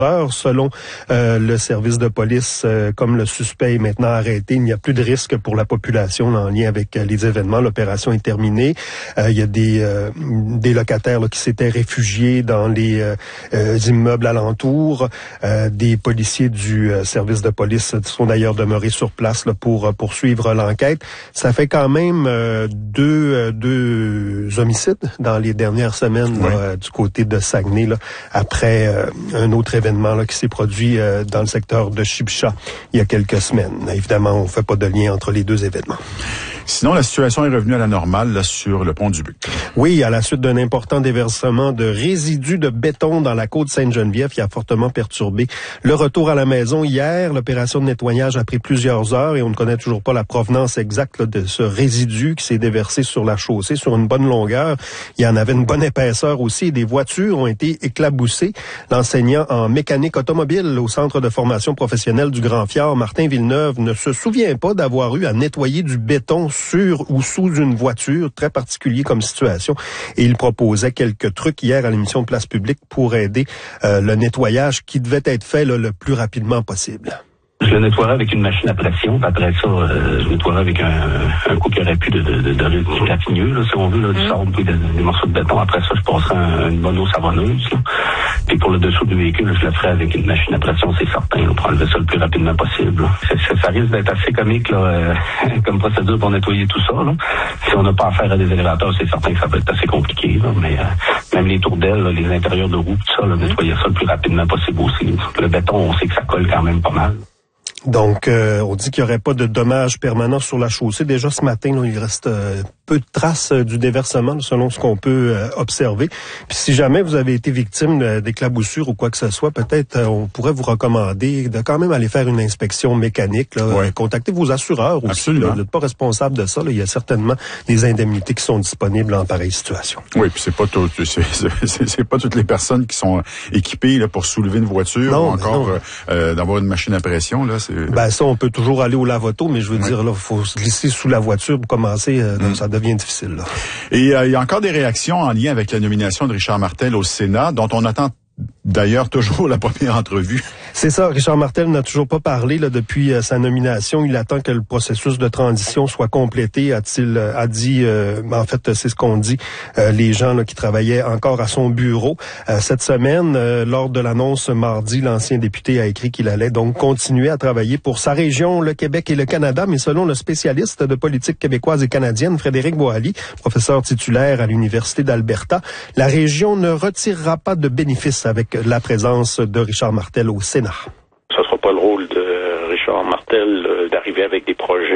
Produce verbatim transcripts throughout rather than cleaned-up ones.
Selon euh, le service de police, euh, comme le suspect est maintenant arrêté, il n'y a plus de risque pour la population là, en lien avec euh, les événements. L'opération est terminée. Euh, il y a des, euh, des locataires là, qui s'étaient réfugiés dans les euh, euh, immeubles alentours. Euh, des policiers du euh, service de police sont d'ailleurs demeurés sur place là, pour euh, poursuivre l'enquête. Ça fait quand même euh, deux, euh, deux homicides dans les dernières semaines oui. là, euh, du côté de Saguenay, là, après euh, un autre événement Là, qui s'est produit euh, dans le secteur de Chibcha il y a quelques semaines. Évidemment, on ne fait pas de lien entre les deux événements. Sinon, la situation est revenue à la normale là, sur le pont du Buc. Oui, à la suite d'un important déversement de résidus de béton dans la côte Sainte-Geneviève qui a fortement perturbé le retour à la maison hier. L'opération de nettoyage a pris plusieurs heures et on ne connaît toujours pas la provenance exacte là, de ce résidu qui s'est déversé sur la chaussée sur une bonne longueur. Il y en avait une bonne épaisseur aussi et des voitures ont été éclaboussées. L'enseignant en mécanique automobile au Centre de formation professionnelle du Grand Fjord, Martin Villeneuve, ne se souvient pas d'avoir eu à nettoyer du béton sur ou sous une voiture, très particulier comme situation. Et il proposait quelques trucs hier à l'émission de Place Publique pour aider euh, le nettoyage qui devait être fait là, le plus rapidement possible. Je le nettoierai avec une machine à pression. Après ça, euh, je nettoierai avec un, un coup qui aurait pu de, de, de, de gratigneux, là, si on veut, là, du sable et des morceaux de béton. Après ça, je passerai un, une bonne eau savonneuse. Là. Puis pour le dessous du véhicule, je le ferai avec une machine à pression, c'est certain, là, pour enlever ça le plus rapidement possible. Ça, ça, ça risque d'être assez comique là, euh, comme procédure pour nettoyer tout ça. Là. Si on n'a pas affaire à des élévateurs, c'est certain que ça peut être assez compliqué. Là, mais euh, même les tours d'aile, les intérieurs de roue, tout ça, là, nettoyer ça le plus rapidement possible aussi. Le béton, on sait que ça colle quand même pas mal. Donc, euh, on dit qu'il n'y aurait pas de dommages permanents sur la chaussée. Déjà ce matin, là, il reste euh, peu de traces euh, du déversement, là, selon ce qu'on peut euh, observer. Puis si jamais vous avez été victime euh, d'éclaboussures ou quoi que ce soit, peut-être euh, on pourrait vous recommander de quand même aller faire une inspection mécanique. Là, ouais. Contactez vos assureurs aussi. Absolument. Là, vous n'êtes pas responsable de ça. Là. Il y a certainement des indemnités qui sont disponibles en pareille situation. Oui, puis c'est pas tout, c'est, c'est, c'est pas toutes les personnes qui sont équipées là, pour soulever une voiture non, ou encore euh, euh, d'avoir une machine à pression. Là, c'est... Ben ça, on peut toujours aller au lave-auto, mais je veux oui. dire, là, faut se glisser sous la voiture pour commencer, euh, donc mm. ça devient difficile. Là. Et euh, il y a encore des réactions en lien avec la nomination de Richard Martel au Sénat, dont on attend d'ailleurs toujours la première entrevue. C'est ça, Richard Martel n'a toujours pas parlé là, depuis euh, sa nomination. Il attend que le processus de transition soit complété, a-t-il a dit. Euh, en fait, c'est ce qu'on dit, euh, les gens là, qui travaillaient encore à son bureau. Euh, cette semaine, euh, lors de l'annonce mardi, l'ancien député a écrit qu'il allait donc continuer à travailler pour sa région, le Québec et le Canada, mais selon le spécialiste de politique québécoise et canadienne, Frédéric Boily, professeur titulaire à l'Université d'Alberta, la région ne retirera pas de bénéfices avec la présence de Richard Martel au Sénat. Ce ne sera pas le rôle de Richard Martel euh, d'arriver avec des projets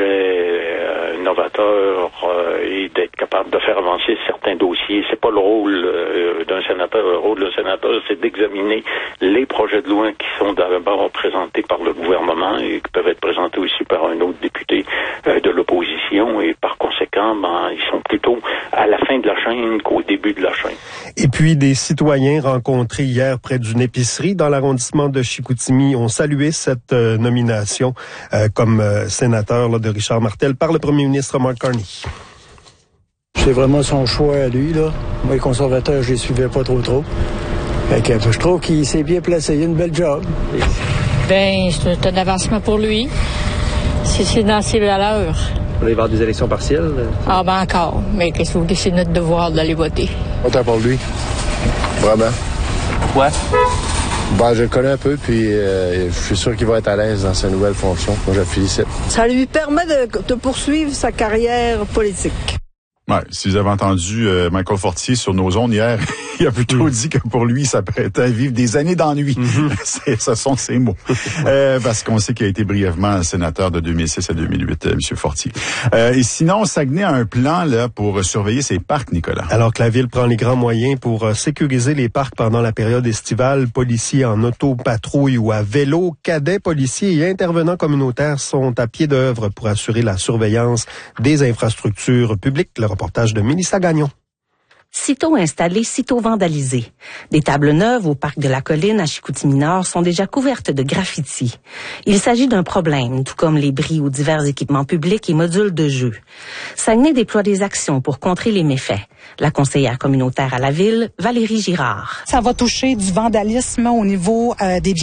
euh, novateurs euh, et d'être capable de faire avancer certains dossiers. C'est pas le rôle euh, d'un sénateur. Le rôle d'un sénateur, c'est d'examiner les projets de loi qui sont d'abord présentés par le gouvernement et qui peuvent être présentés aussi par un autre député euh, de l'opposition. Et par conséquent, ben, ils sont plutôt à la fin de la chaîne qu'au début de la chaîne. Et puis, des citoyens rencontrés hier près d'une épicerie dans l'arrondissement de Chicoutimi ont salué cette euh, nomination euh, comme euh, sénateur là, de Richard Martel par le premier ministre Mark Carney. C'est vraiment son choix à lui, là. Moi, les conservateurs, je les suivais pas trop trop. Fait que, je trouve qu'il s'est bien placé. Il a une belle job. Ben, c'est un avancement pour lui. C'est, c'est dans ses valeurs. On va y avoir des élections partielles? Ah, ben encore. Mais qu'est-ce que vous voulez, c'est notre devoir d'aller voter. Autant pour lui. Vraiment. Pourquoi? Ben, je le connais un peu, puis euh, je suis sûr qu'il va être à l'aise dans sa nouvelle fonction. Moi, je le félicite. Ça lui permet de, de poursuivre sa carrière politique. Ouais, si vous avez entendu euh, Michael Fortier sur nos ondes hier, il a plutôt dit que pour lui, il s'apprêtait à vivre des années d'ennui. Mm-hmm. c'est, ce sont ses mots. euh, parce qu'on sait qu'il a été brièvement sénateur de deux mille six à deux mille huit, euh, M. Fortier. Euh, et sinon, Saguenay a un plan là pour surveiller ses parcs, Nicolas. Alors que la ville prend les grands moyens pour euh, sécuriser les parcs pendant la période estivale, policiers en auto-patrouille ou à vélo, cadets, policiers et intervenants communautaires sont à pied d'œuvre pour assurer la surveillance des infrastructures publiques. Le reportage de Mélissa Gagnon. Sitôt installés, sitôt vandalisés. Des tables neuves au parc de la Colline à Chicoutimi-Nord sont déjà couvertes de graffitis. Il s'agit d'un problème, tout comme les bris ou divers équipements publics et modules de jeu. Saguenay déploie des actions pour contrer les méfaits. La conseillère communautaire à la ville, Valérie Girard. Ça va toucher du vandalisme au niveau euh, des